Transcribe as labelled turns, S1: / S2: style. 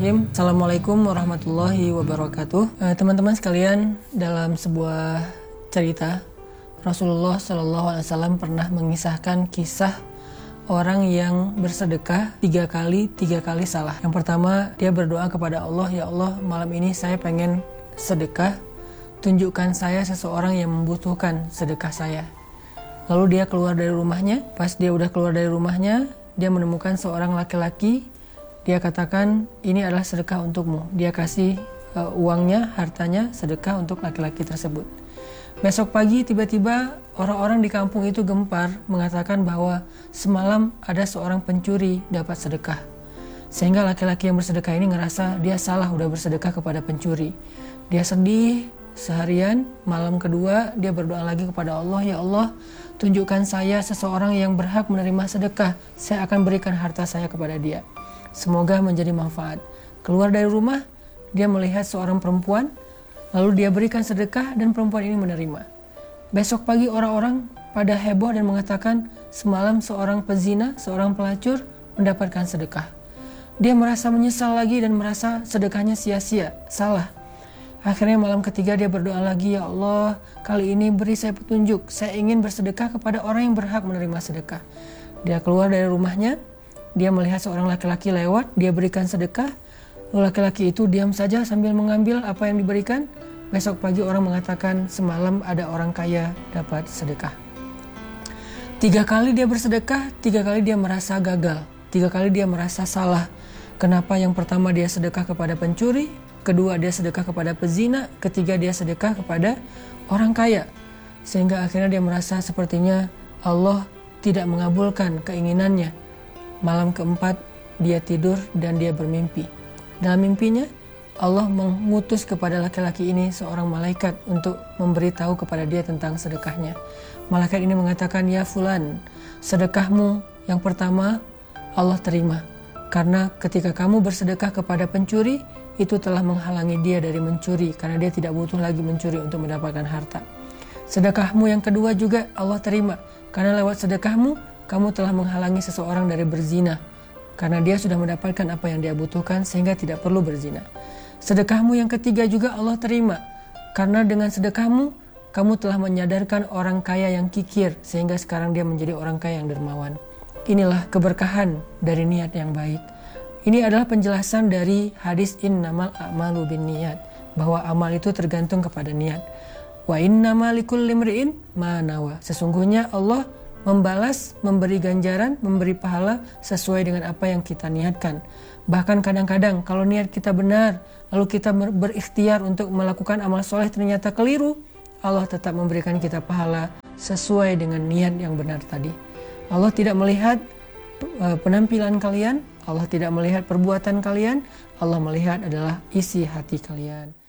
S1: Bismillahirrahmanirrahim. Assalamualaikum warahmatullahi wabarakatuh. Teman-teman sekalian, dalam sebuah cerita Rasulullah SAW pernah mengisahkan kisah orang yang bersedekah tiga kali salah. Yang pertama, dia berdoa kepada Allah, ya Allah, malam ini saya pengen sedekah, tunjukkan saya seseorang yang membutuhkan sedekah saya. Lalu dia keluar dari rumahnya. Pas dia udah keluar dari rumahnya, dia menemukan seorang laki-laki. Dia katakan, ini adalah sedekah untukmu. Dia kasih uangnya, hartanya, sedekah untuk laki-laki tersebut. Besok pagi tiba-tiba orang-orang di kampung itu gempar mengatakan bahwa semalam ada seorang pencuri dapat sedekah. Sehingga laki-laki yang bersedekah ini ngerasa dia salah udah bersedekah kepada pencuri. Dia sedih seharian. Malam kedua dia berdoa lagi kepada Allah, ya Allah, tunjukkan saya seseorang yang berhak menerima sedekah. Saya akan berikan harta saya kepada dia. Semoga menjadi manfaat. Keluar dari rumah, dia melihat seorang perempuan, lalu dia berikan sedekah dan perempuan ini menerima. Besok pagi orang-orang pada heboh dan mengatakan semalam seorang pezina, seorang pelacur mendapatkan sedekah. Dia merasa menyesal lagi dan merasa sedekahnya sia-sia, salah. Akhirnya malam ketiga dia berdoa lagi, ya Allah, kali ini beri saya petunjuk. Saya ingin bersedekah kepada orang yang berhak menerima sedekah. Dia keluar dari rumahnya. Dia melihat seorang laki-laki lewat, dia berikan sedekah. Lalu laki-laki itu diam saja sambil mengambil apa yang diberikan. Besok pagi orang mengatakan semalam ada orang kaya dapat sedekah. 3 kali dia bersedekah, 3 kali dia merasa gagal, 3 kali dia merasa salah. Kenapa yang pertama dia sedekah kepada pencuri, kedua dia sedekah kepada pezina, ketiga dia sedekah kepada orang kaya. Sehingga akhirnya dia merasa sepertinya Allah tidak mengabulkan keinginannya. Malam keempat dia tidur dan dia bermimpi. Dalam mimpinya Allah mengutus kepada laki-laki ini seorang malaikat untuk memberitahu kepada dia tentang sedekahnya. Malaikat ini mengatakan, ya fulan, sedekahmu yang pertama Allah terima. Karena ketika kamu bersedekah kepada pencuri, itu telah menghalangi dia dari mencuri, karena dia tidak butuh lagi mencuri untuk mendapatkan harta. Sedekahmu yang kedua juga Allah terima, karena lewat sedekahmu kamu telah menghalangi seseorang dari berzina, karena dia sudah mendapatkan apa yang dia butuhkan sehingga tidak perlu berzina. Sedekahmu yang ketiga juga Allah terima, karena dengan sedekahmu kamu telah menyadarkan orang kaya yang kikir sehingga sekarang dia menjadi orang kaya yang dermawan. Inilah keberkahan dari niat yang baik. Ini adalah penjelasan dari hadis innamal a'malu binniyat, bahwa amal itu tergantung kepada niat. Wa innamal likulli imri'in ma nawa. Sesungguhnya Allah membalas, memberi ganjaran, memberi pahala sesuai dengan apa yang kita niatkan. Bahkan kadang-kadang kalau niat kita benar, lalu kita berikhtiar untuk melakukan amal soleh ternyata keliru, Allah tetap memberikan kita pahala sesuai dengan niat yang benar tadi. Allah tidak melihat penampilan kalian, Allah tidak melihat perbuatan kalian, Allah melihat adalah isi hati kalian.